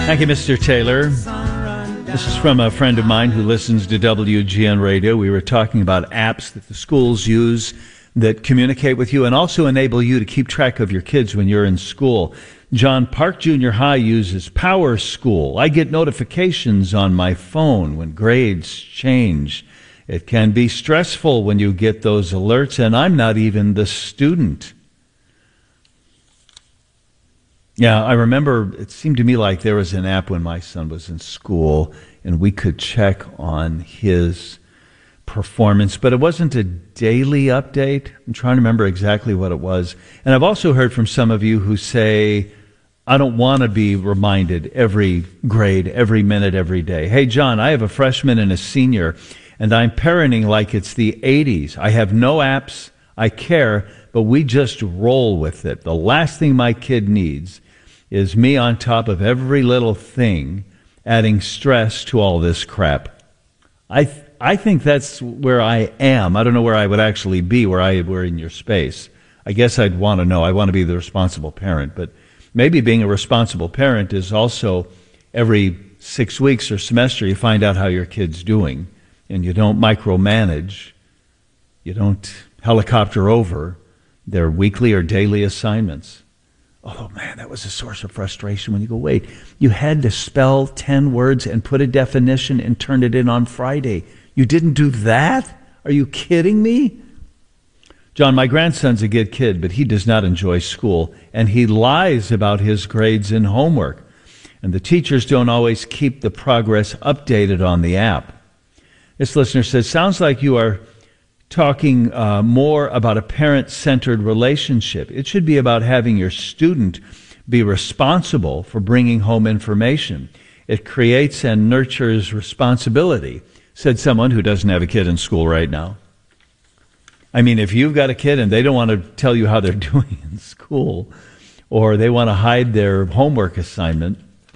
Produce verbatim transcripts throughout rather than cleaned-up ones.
Thank you, Mister Taylor. This is from a friend of mine who listens to W G N Radio. We were talking about apps that the schools use that communicate with you and also enable you to keep track of your kids when you're in school. John, Park Junior High uses Power School. I get notifications on my phone when grades change. It can be stressful when you get those alerts, and I'm not even the student. Yeah, I remember it seemed to me like there was an app when my son was in school, and we could check on his performance, but it wasn't a daily update. I'm trying to remember exactly what it was. And I've also heard from some of you who say, I don't want to be reminded every grade, every minute, every day. Hey, John, I have a freshman and a senior, and I'm parenting like it's the eighties. I have no apps. I care, but we just roll with it. The last thing my kid needs is me on top of every little thing, adding stress to all this crap. I th- I think that's where I am. I don't know where I would actually be, where I were in your space. I guess I'd want to know. I want to be the responsible parent, but maybe being a responsible parent is also every six weeks or semester you find out how your kid's doing, and you don't micromanage. You don't helicopter over their weekly or daily assignments. Oh, man, that was a source of frustration when you go, wait, you had to spell ten words and put a definition and turn it in on Friday. You didn't do that? Are you kidding me? John, my grandson's a good kid, but he does not enjoy school, and he lies about his grades and homework. And the teachers don't always keep the progress updated on the app. This listener says, sounds like you are talking uh, more about a parent-centered relationship. It should be about having your student be responsible for bringing home information. It creates and nurtures responsibility, said someone who doesn't have a kid in school right now. I mean, if you've got a kid and they don't want to tell you how they're doing in school, or they want to hide their homework assignment,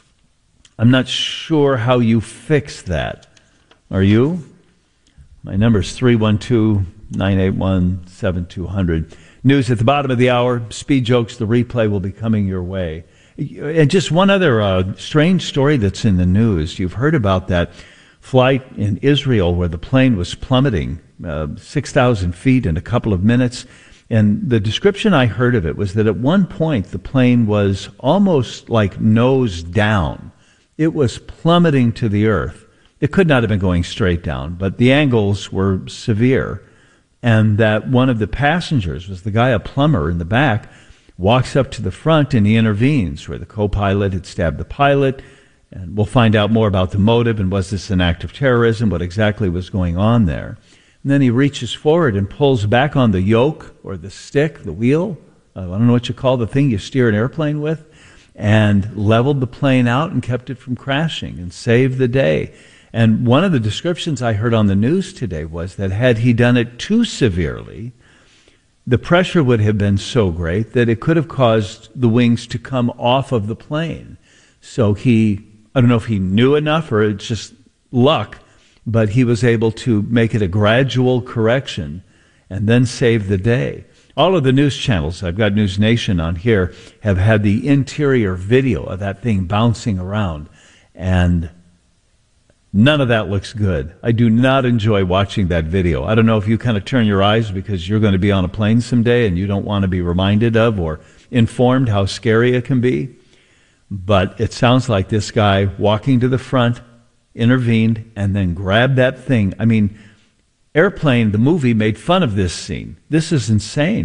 I'm not sure how you fix that. Are you? My number is three one two, nine eight one, seven two zero zero. News at the bottom of the hour. Speed Jokes, the replay will be coming your way. And just one other uh, strange story that's in the news. You've heard about that flight in Israel where the plane was plummeting uh, six thousand feet in a couple of minutes. And the description I heard of it was that at one point the plane was almost like nose down. It was plummeting to the earth. It could not have been going straight down, but the angles were severe. And that one of the passengers was the guy, a plumber in the back, walks up to the front and he intervenes where the co-pilot had stabbed the pilot. And we'll find out more about the motive and was this an act of terrorism, what exactly was going on there. And then he reaches forward and pulls back on the yoke or the stick, the wheel, uh, I don't know what you call the thing you steer an airplane with, and leveled the plane out and kept it from crashing and saved the day. And one of the descriptions I heard on the news today was that had he done it too severely, the pressure would have been so great that it could have caused the wings to come off of the plane. So he, I don't know if he knew enough or it's just luck, but he was able to make it a gradual correction and then save the day. All of the news channels, I've got News Nation on here, have had the interior video of that thing bouncing around. And none of that looks good. I do not enjoy watching that video. I don't know if you kind of turn your eyes because you're going to be on a plane someday and you don't want to be reminded of or informed how scary it can be. But it sounds like this guy walking to the front, intervened, and then grabbed that thing. I mean, Airplane, the movie, made fun of this scene. This is insane.